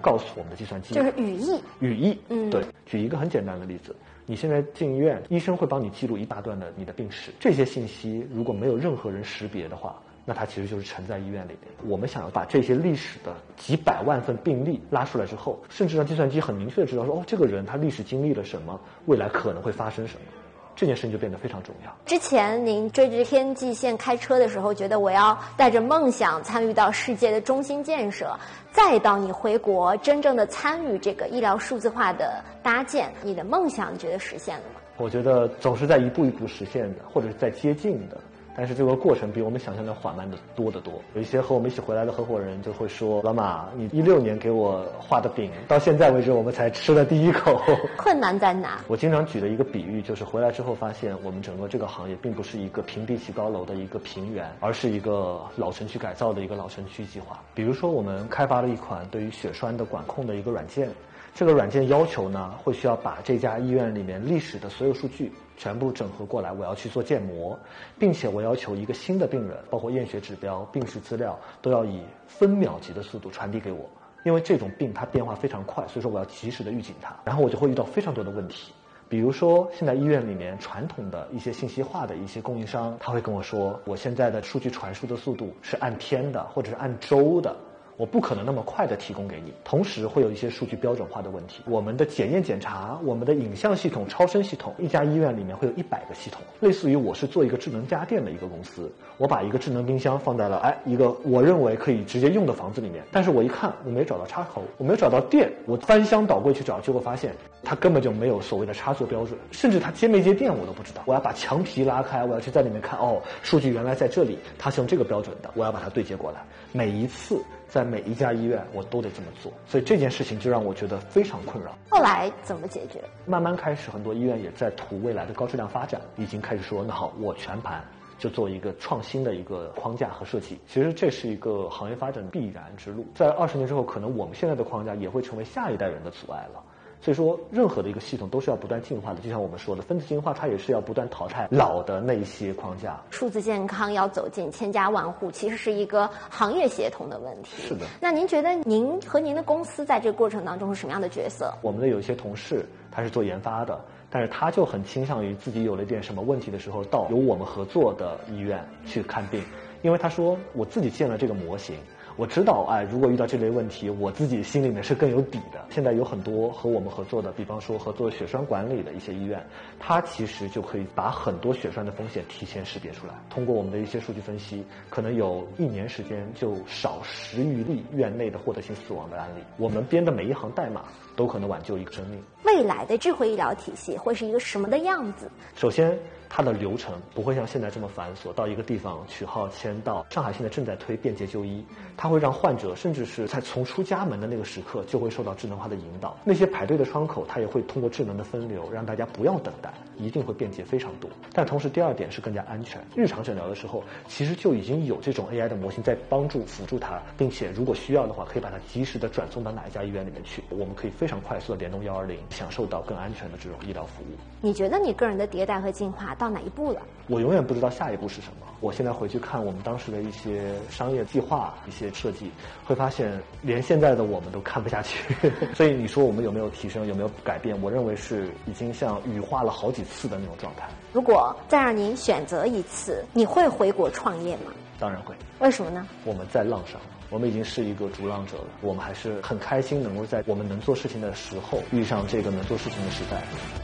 告诉我们的计算机， 就是语义。 语义，对。举一个很简单的例子，你现在进医院，医生会帮你记录一大段的你的病史，这些信息如果没有任何人识别的话，那它其实就是沉在医院里面。我们想要把这些历史的几百万份病例拉出来之后，甚至让计算机很明确的知道说，这个人他历史经历了什么，未来可能会发生什么。这件事情就变得非常重要。 之前您追着天际线开车的时候，觉得我要带着梦想参与到世界的中心建设，再到你回国真正的参与这个医疗数字化的搭建，你的梦想你觉得实现了吗？ 我觉得总是在一步一步实现的，或者是在接近的。但是这个过程比我们想象的缓慢的多得多。有一些和我们一起回来的合伙人就会说，老马，你16年给我画的饼，到现在为止我们才吃了第一口。 困难在哪？ 我经常举的一个比喻就是，回来之后发现我们整个这个行业并不是一个平地起高楼的一个平原，而是一个老城区改造的一个老城区计划。比如说我们开发了一款对于血栓的管控的一个软件，这个软件要求呢，会需要把这家医院里面历史的所有数据全部整合过来，我要去做建模，并且我要求一个新的病人，包括验血指标、病史资料，都要以分秒级的速度传递给我，因为这种病它变化非常快，所以说我要及时的预警它。然后我就会遇到非常多的问题，比如说现在医院里面传统的一些信息化的一些供应商，他会跟我说，我现在的数据传输的速度是按天的，或者是按周的，我不可能那么快的提供给你。同时会有一些数据标准化的问题，我们的检验检查，我们的影像系统、超声系统，一家医院里面会有100个系统，类似于我是做一个智能家电的一个公司，我把一个智能冰箱放在了一个我认为可以直接用的房子里面，但是我一看我没找到插头，我没有找到电，我翻箱倒柜去找，结果发现它根本就没有所谓的插座标准，甚至它接没接电我都不知道。我要把墙皮拉开，我要去在里面看，数据原来在这里，它是用这个标准的，我要把它对接过来。每一次在每一家医院我都得这么做，所以这件事情就让我觉得非常困扰。 后来怎么解决？ 慢慢开始，很多医院也在图未来的高质量发展，已经开始说，那好，我全盘就做一个创新的一个框架和设计。其实这是一个行业发展的必然之路，在20年之后，可能我们现在的框架也会成为下一代人的阻碍了。所以说任何的一个系统都是要不断进化的，就像我们说的分子进化，它也是要不断淘汰老的那些框架。 数字健康要走进千家万户，其实是一个行业协同的问题。 是的。 那您觉得您和您的公司在这个过程当中是什么样的角色？ 我们的有一些同事他是做研发的，但是他就很倾向于自己有了一点什么问题的时候，到有我们合作的医院去看病，因为他说我自己建了这个模型，我知道如果遇到这类问题，我自己心里面是更有底的。现在有很多和我们合作的，比方说合作血栓管理的一些医院，它其实就可以把很多血栓的风险提前识别出来，通过我们的一些数据分析，可能有1年时间就少10余例院内的获得性死亡的案例。我们编的每一行代码都可能挽救一个生命。 未来的智慧医疗体系会是一个什么的样子？ 首先它的流程不会像现在这么繁琐，到一个地方取号签到。上海现在正在推便捷就医，它会让患者甚至是在从出家门的那个时刻就会受到智能化的引导，那些排队的窗口它也会通过智能的分流，让大家不要等待，一定会便捷非常多。但同时第二点是更加安全，日常诊疗的时候其实就已经有这种 AI 的模型在帮助辅助它，并且如果需要的话可以把它及时的转送到哪一家医院里面去，我们可以非常快速的联动120，享受到更安全的这种医疗服务。 你觉得你个人的迭代和进化到哪一步了？ 我永远不知道下一步是什么。我现在回去看我们当时的一些商业计划、一些设计，会发现连现在的我们都看不下去。所以你说我们有没有提升，有没有改变？我认为是已经像羽化了好几次的那种状态。 如果再让您选择一次，你会回国创业吗？ 当然会。 为什么呢？ 我们在浪上，我们已经是一个逐浪者了。我们还是很开心能够在我们能做事情的时候遇上这个能做事情的时代。